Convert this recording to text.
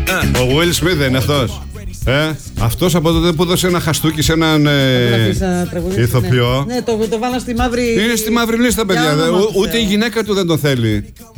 Ο Will Smith δεν είναι αυτός? Αυτός από τότε που έδωσε ένα χαστούκι σε έναν ηθοποιό. Ναι, το βάλα στη μαύρη. Είναι στη μαύρη λίστα, παιδιά. Ούτε η γυναίκα του δεν τον θέλει.